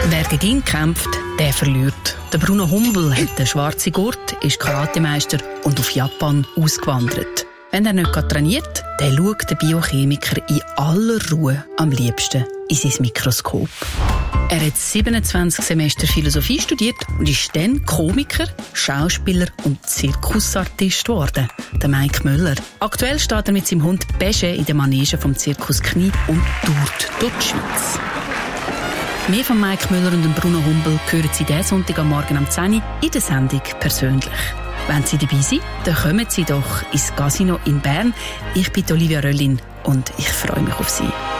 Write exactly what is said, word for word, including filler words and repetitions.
Wer gegen ihn kämpft, der verliert. Der Bruno Humbel hat den schwarzen Gurt, ist Karatemeister und auf Japan ausgewandert. Wenn er nicht trainiert, dann schaut der Biochemiker in aller Ruhe am liebsten in sein Mikroskop. Er hat siebenundzwanzig Semester Philosophie studiert und ist dann Komiker, Schauspieler und Zirkusartist geworden, der Mike Müller. Aktuell steht er mit seinem Hund Besche in der Manege vom Zirkus Knie und tourt durch die Schweiz. Mehr von Mike Müller und Bruno Humbel hören Sie diesen Sonntag am Morgen um zehn Uhr in der Sendung «Persönlich». Wenn Sie dabei sind, dann kommen Sie doch ins Casino in Bern. Ich bin Olivia Röllin und ich freue mich auf Sie.